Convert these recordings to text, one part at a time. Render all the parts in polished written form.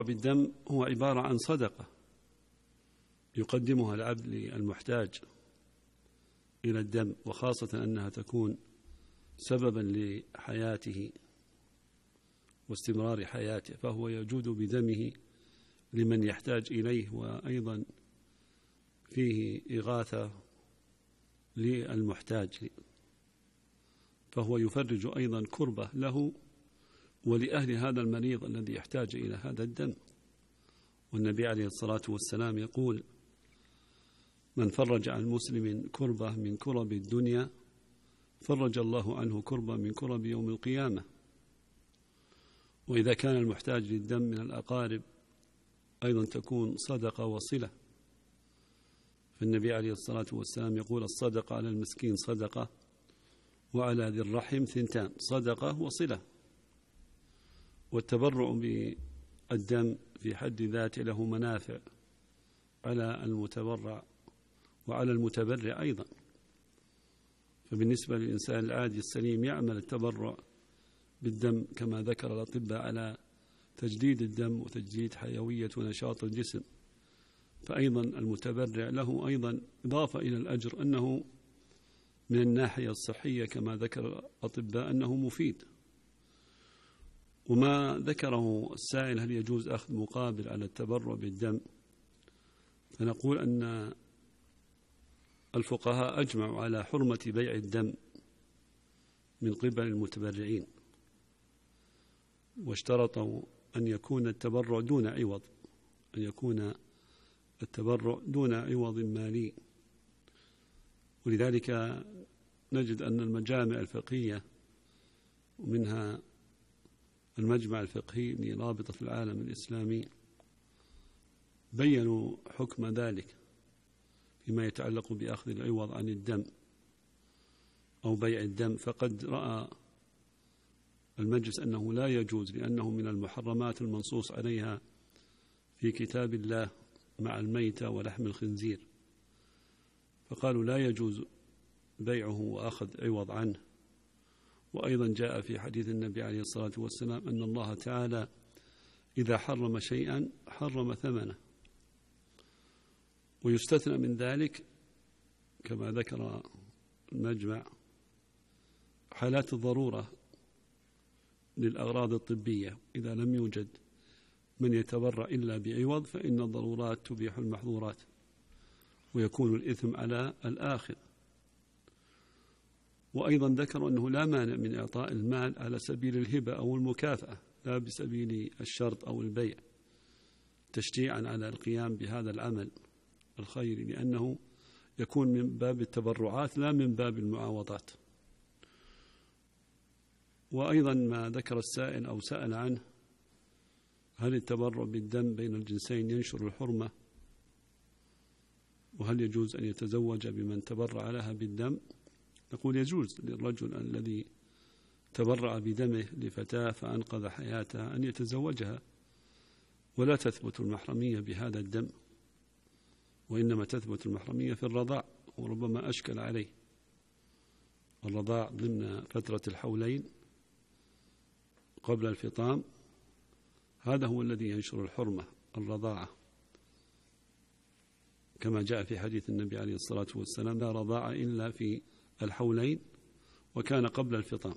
بالدم هو عبارة عن صدقة يقدمها العبد للمحتاج إلى الدم، وخاصة أنها تكون سببا لحياته واستمرار حياته، فهو يجود بدمه لمن يحتاج إليه، وأيضا فيه إغاثة للمحتاج، فهو يفرج أيضا كربة له ولأهل هذا المريض الذي يحتاج إلى هذا الدم. والنبي عليه الصلاة والسلام يقول: من فرج عن مسلم كربة من كرب الدنيا فرج الله عنه كربة من كرب يوم القيامة. وإذا كان المحتاج للدم من الأقارب أيضا تكون صدقة وصلة، فالنبي عليه الصلاة والسلام يقول: الصدقة على المسكين صدقة، وعلى ذي الرحم ثنتان، صدقة وصلة. والتبرع بالدم في حد ذاته له منافع على المتبرع وعلى المتبرع أيضا. فبالنسبة للإنسان العادي السليم يعمل التبرع بالدم كما ذكر الأطباء على تجديد الدم وتجديد حيوية ونشاط الجسم، فأيضا المتبرع له أيضا إضافة إلى الأجر أنه من الناحية الصحية كما ذكر الأطباء أنه مفيد. وما ذكره السائل هل يجوز أخذ مقابل على التبرع بالدم، فنقول أن الفقهاء أجمعوا على حرمة بيع الدم من قبل المتبرعين، واشترطوا أن يكون التبرع دون عوض، أن يكون التبرع دون عوض مالي. ولذلك نجد أن المجامع الفقهية ومنها المجمع الفقهي لرابطة العالم الإسلامي بيّنوا حكم ذلك فيما يتعلق بأخذ العوض عن الدم أو بيع الدم. فقد رأى المجلس أنه لا يجوز، لأنه من المحرمات المنصوص عليها في كتاب الله مع الميتة ولحم الخنزير، فقالوا لا يجوز بيعه وأخذ عوض عنه. وأيضا جاء في حديث النبي عليه الصلاة والسلام أن الله تعالى إذا حرم شيئا حرم ثمنه، ويستثنى من ذلك كما ذكر المجمع حالات الضرورة للأغراض الطبية، إذا لم يوجد من يتبرع إلا بعوض فإن الضرورات تبيح المحظورات، ويكون الإثم على الآخر. وأيضا ذكروا أنه لا مانع من إعطاء المال على سبيل الهبة أو المكافأة، لا بسبيل الشرط أو البيع، تشجيعا على القيام بهذا العمل الخيري، لأنه يكون من باب التبرعات لا من باب المعاوضات. وأيضا ما ذكر السائل أو سأل عنه هل التبرع بالدم بين الجنسين ينشر الحرمة، وهل يجوز أن يتزوج بمن تبرع لها بالدم؟ نقول يجوز للرجل الذي تبرع بدمه لفتاة فأنقذ حياتها أن يتزوجها، ولا تثبت المحرمية بهذا الدم، وإنما تثبت المحرمية في الرضاع، وربما أشكل عليه الرضاع ضمن فترة الحولين قبل الفطام، هذا هو الذي ينشر الحرمة، الرضاعة، كما جاء في حديث النبي عليه الصلاة والسلام: لا رضاعة إلا في الحولين، وكان قبل الفطام.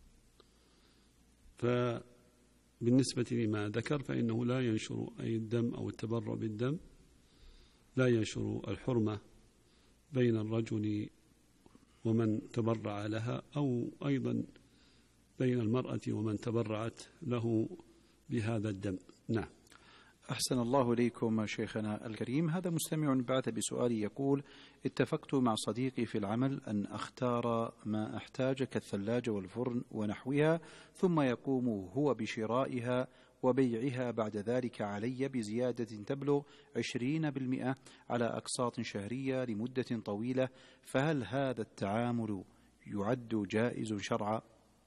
فبالنسبة لما ذكر فإنه لا ينشر أي الدم أو التبرع بالدم لا ينشر الحرمة بين الرجل ومن تبرع لها، أو أيضا بين المرأة ومن تبرعت له بهذا الدم. نعم. أحسن الله إليكم شيخنا الكريم. هذا مستمع بعث بسؤال يقول: اتفقت مع صديقي في العمل أن أختار ما أحتاج كالثلاجة والفرن ونحوها، ثم يقوم هو بشرائها وبيعها بعد ذلك علي بزيادة تبلغ 20% على أقساط شهرية لمدة طويلة، فهل هذا التعامل يعد جائز شرعا؟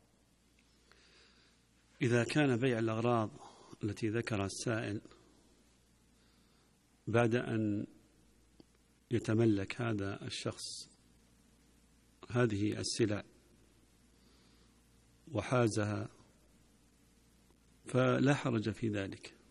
إذا كان بيع الأغراض التي ذكر السائل بعد أن يتملك هذا الشخص هذه السلع وحازها فلا حرج في ذلك،